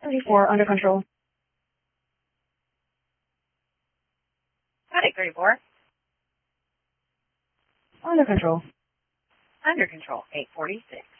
34 under control. Static 34. Under control. Under control, 846.